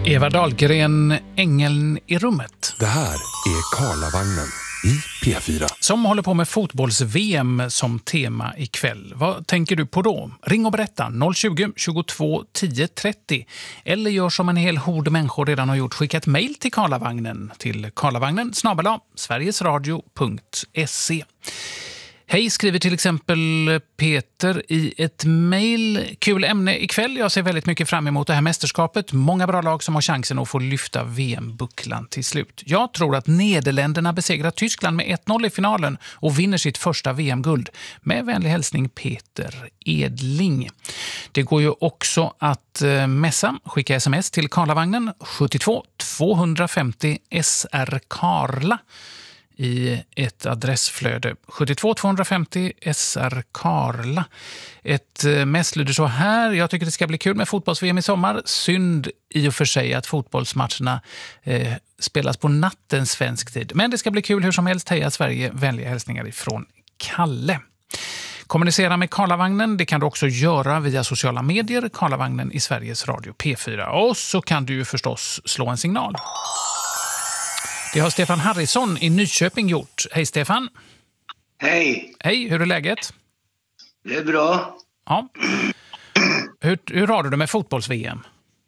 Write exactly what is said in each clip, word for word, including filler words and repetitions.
Eva Dahlgren, Ängeln i rummet. Det här är Karlavagnen i P fyra. Som håller på med fotbolls-V M som tema ikväll. Vad tänker du på då? Ring och berätta noll tjugo, tjugotvå, tio, trettio. Eller gör som en hel hord människor redan har gjort. Skicka ett mejl till Karlavagnen till karlavagnen snabel-a sverigesradio punkt se. Hej, skriver till exempel Peter i ett mejl. Kul ämne ikväll. Jag ser väldigt mycket fram emot det här mästerskapet. Många bra lag som har chansen att få lyfta V M-bucklan till slut. Jag tror att Nederländerna besegrar Tyskland med ett noll i finalen och vinner sitt första V M-guld. Med vänlig hälsning Peter Edling. Det går ju också att eh, messa, skicka sms till Karlavagnen sjuttiotvå tvåhundrafemtio S R Karla. I ett adressflöde sjuttiotvå tvåhundrafemtio S R Karla. Ett mess lyder så här: jag tycker det ska bli kul med fotbolls-V M i sommar. Synd i och för sig att fotbollsmatcherna eh, spelas på natten svensk tid. Men det ska bli kul hur som helst. Heja Sverige, vänliga hälsningar ifrån Kalle. Kommunicera med Karlavagnen, det kan du också göra via sociala medier. Karlavagnen i Sveriges Radio P fyra. Och så kan du ju förstås slå en signal. Det har Stefan Harrison i Nyköping gjort. Hej Stefan. Hej. Hej, hur är läget? Det är bra. Ja. Hur, hur har du det med fotbolls-V M?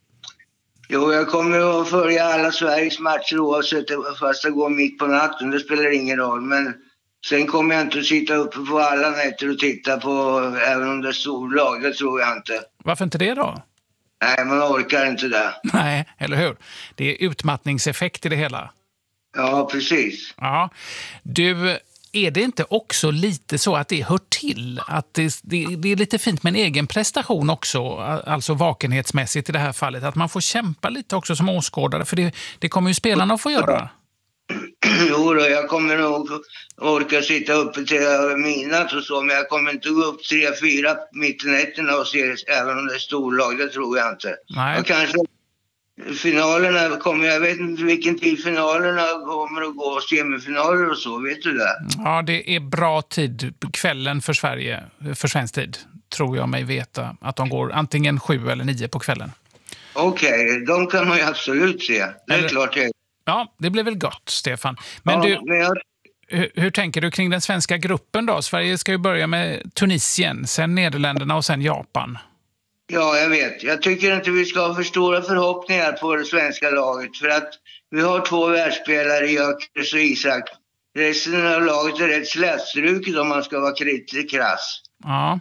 Jo, jag kommer att följa alla Sveriges matcher oavsett fast det går mitt på natten. Det spelar ingen roll. Men sen kommer jag inte att sitta uppe på alla nätter och titta på även om det är storlag. Det tror jag inte. Varför inte det då? Nej, man orkar inte det. Nej, eller hur? Det är utmattningseffekt i det hela. Ja, precis. Ja. Du, är det inte också lite så att det hör till? Att det, det, det är lite fint med en egen prestation också, alltså vakenhetsmässigt i det här fallet. Att man får kämpa lite också som åskådare, för det, det kommer ju spelarna att få göra. Jo då, jag kommer nog orka sitta uppe till midnatt och så, men jag kommer inte gå upp tre, fyra mitt i nätterna och se även om det är storlag, det tror jag inte. Nej. Jag kanske... Finalerna kommer, jag vet inte vilken tid finalerna kommer att gå, semifinaler och så, vet du det? Ja, det är bra tid, kvällen för Sverige, för svensk tid, tror jag mig veta, att de går antingen sju eller nio på kvällen. Okej, okay, de kan man ju absolut se, det är eller, klart jag... Ja, det blir väl gott, Stefan. Men ja, du, men jag... hur, hur tänker du kring den svenska gruppen då? Sverige ska ju börja med Tunisien, sen Nederländerna och sen Japan. Ja, jag vet. Jag tycker inte vi ska ha för stora förhoppningar på det svenska laget. För att vi har två världsspelare, Jökers och Isak. Resten av laget är rätt slätstruket om man ska vara kritisk krass. Ja.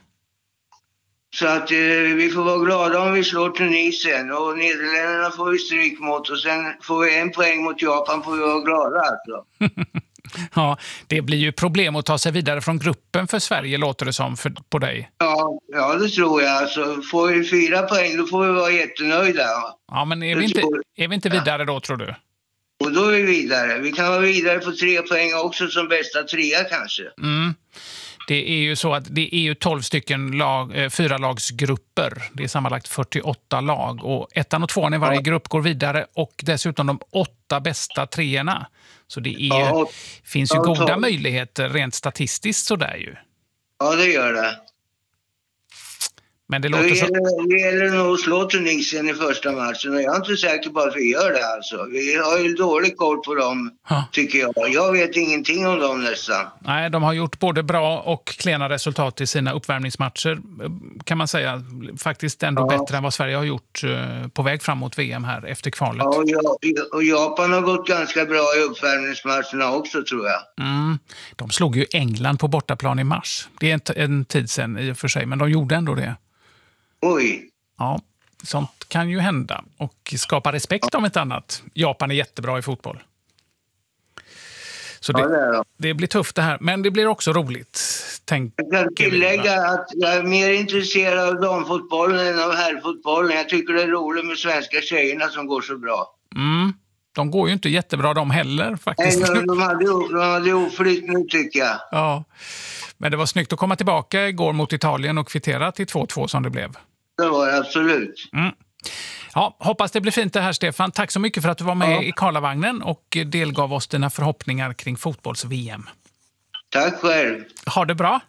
Så att eh, vi får vara glada om vi slår Tunisien. Och Nederländerna får vi stryk mot. Och sen får vi en poäng mot Japan, får vi vara glada alltså. Ja, det blir ju problem att ta sig vidare från gruppen för Sverige, låter det som för, på dig. Ja, ja, det tror jag. Alltså, får vi fyra poäng, då får vi vara jättenöjda. Ja, men är vi, inte, är vi inte vidare då, tror du? Och då är vi vidare. Vi kan vara vidare på tre poäng också som bästa trea kanske. Mm. Det är ju så att det är ju tolv stycken lag, eh, fyra lagsgrupper. Det är sammanlagt fyrtioåtta lag. Och ettan och tvåan i varje ja. grupp går vidare. Och dessutom de åtta bästa treorna. Så det är, ja, finns ju ja, goda tolv. möjligheter rent statistiskt sådär ju. Ja, det gör det. Men det låter det så... gäller, det gäller nog att slå Tunisien i första matchen. Och jag är inte säker på att vi gör det alltså. Vi har ju dålig koll på dem, ha. tycker jag. Jag vet ingenting om dem nästan. Nej, de har gjort både bra och klena resultat i sina uppvärmningsmatcher. Kan man säga. Faktiskt ändå ja. bättre än vad Sverige har gjort på väg fram mot V M här efter kvalet. Ja, och Japan har gått ganska bra i uppvärmningsmatcherna också, tror jag. Mm. De slog ju England på bortaplan i mars. Det är en, t- en tid sedan i och för sig, men de gjorde ändå det. Oj. Ja, sånt kan ju hända och skapa respekt om ett annat. Japan är jättebra i fotboll. Så det, ja, det, det blir tufft det här, men det blir också roligt. Tänk, jag kan tillägga att jag är mer intresserad av damfotbollen än av herrfotbollen. Jag tycker det är roligt med svenska tjejerna som går så bra. Mm. De går ju inte jättebra de heller faktiskt. Nej, de hade, de hade oflytt nu tycker jag. Ja, men det var snyggt att komma tillbaka igår mot Italien och kvittera till två två som det blev. Det var det absolut. Mm. Ja, hoppas det blir fint det här, Stefan. Tack så mycket för att du var med ja. i Karlavagnen och delgav oss dina förhoppningar kring fotbolls-V M. Tack själv. Ha det bra.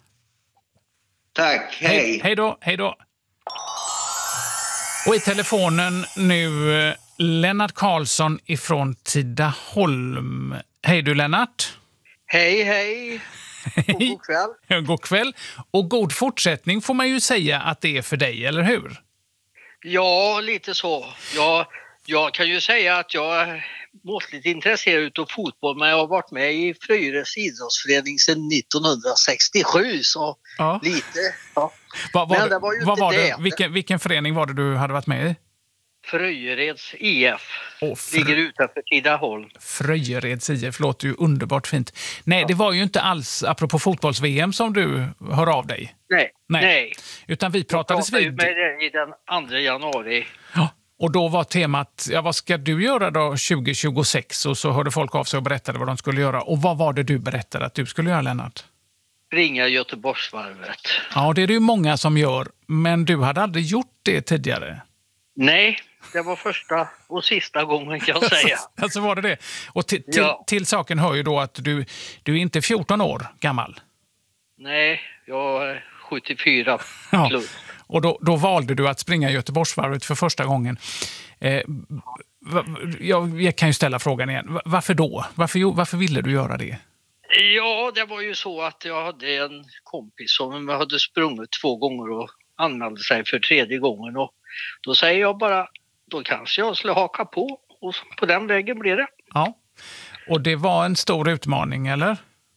Tack, hej. Hej, hej då, hej då. Och i telefonen nu Lennart Karlsson ifrån Tidaholm. Hej du Lennart. Hej, hej. Och god kväll. God kväll. Och god fortsättning får man ju säga att det är för dig, eller hur? Ja, lite så. Jag, jag kan ju säga att jag är måttligt intresserad av fotboll, men jag har varit med i Fröjeres idrottsförening sedan nittonhundrasextiosju, så Ja. lite. Ja. Vad var Men det, det var ju vad inte var det? det. Vilken, vilken förening var det du hade varit med i? Fröjereds I F Åh, Fr- ligger utanför Tidaholm. Fröjereds I F låter ju underbart fint. Nej, det var ju inte alls, apropå fotbolls-V M, som du hör av dig. Nej, Nej. nej. Utan vi Jag pratades pratade ju vid. med dig i den andra januari. Ja. Och då var temat, ja, vad ska du göra då tjugo tjugosex? Och så hörde folk av sig och berättade vad de skulle göra. Och vad var det du berättade att du skulle göra, Lennart? Springa Göteborgsvarvet. Ja, det är det ju många som gör. Men du hade aldrig gjort det tidigare. Nej, det var första och sista gången kan jag säga. Alltså var det det? Och till, till, Ja. till saken hör ju då att du, du är inte fjorton år gammal. Nej, jag är sjuttiofyra Ja. plus. Och då, då valde du att springa Göteborgsvarvet för första gången. Eh, va, jag, jag kan ju ställa frågan igen. Va- Varför då? Varför, jo- varför ville du göra det? Ja, det var ju så att jag hade en kompis som hade sprungit två gånger och anmälde sig för tredje gången. Och då säger jag bara, då kanske jag skulle haka på. Och på den vägen blev det. Ja. Och det var en stor utmaning, eller?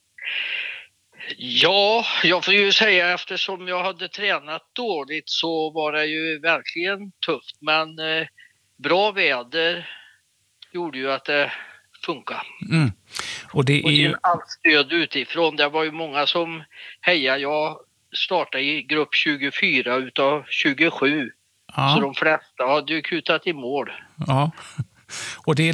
Ja, jag får ju säga, eftersom jag hade tränat dåligt så var det ju verkligen tufft. Men eh, bra väder gjorde ju att det funkade. Mm. Och det är Och ju... till allt stöd utifrån. Det var ju många som hejade. Jag startade i grupp tjugofyra utav tjugosju. Så Ja, de flesta hade ju kutat i mål. ja. Och det är